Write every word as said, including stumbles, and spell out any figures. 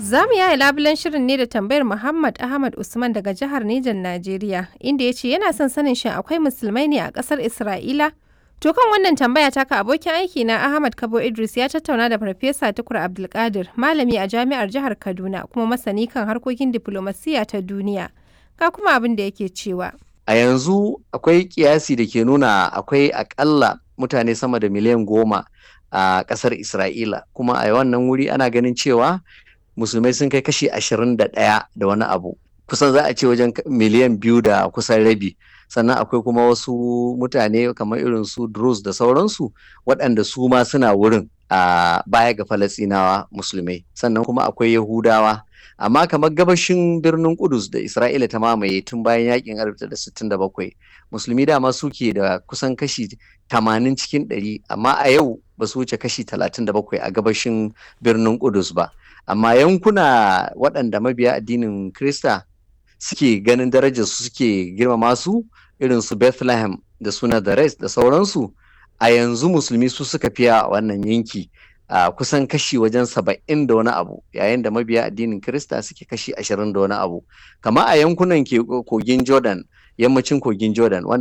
Za mu yaya labulen shirin ne da tambayar Muhammad Ahmad Usman daga jihar Nijar Najeriya, inda ya ce yana son sanin shin akwai musulmai ne a ƙasar Isra'ila? To kan wannan tambaya taka abokin aiki na Ahmad Kabo Idris ya tattauna da Farfesa Tukur Abdulkadir, malami a jami'ar jihar Kaduna kuma masani kan harkokin diflomasiyya ta duniya. Ga kuma abin da yake cewa. A yanzu akwai kiyasi da ke nuna akwai akalla mutane sama da miliyan goma a ƙasar Isra'ila, kuma a wannan wuri ana ganin cewa musulmai sun kai kashi ashirin da ɗaya da wani abu, kusan za a ce wajen miliyan biyu da kusan rabi. Sannan akwai kuma wasu mutane kamar irin su Druze da sauransu waɗanda su ma suna wurin a baya ga Falasɗinawa musulmai. Sannan kuma akwai Yahudawa, amma kamar gabashin birnin Kudus da Isra'ila ta mamaye tun bayan yakin alif tara da sittin da bakwai, musulmi dama suke da kusan kashi tamanin cikin ɗari, amma a yau ba su wuce kashi talatin da bakwai a gabashin birnin Kudus ba. Amma yankuna waɗanda mabiya addinin Kirista suke ganin darajar su suke girmama su, irin su Bethlehem da su Nazareth da sauransu, a yanzu musulmi su suka fiya a wannan yanki a kusan kashi wajen saba'in da wani abu, yayin da mabiya addinin Kirista suke kashi ashirin da wani abu. Kama a yankunan kogin Jordan, yammacin kogin Jordan,